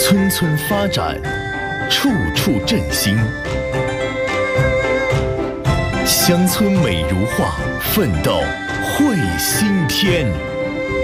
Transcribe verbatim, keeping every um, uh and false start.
村村发展，处处振兴。乡村美如画，奋斗绘新天。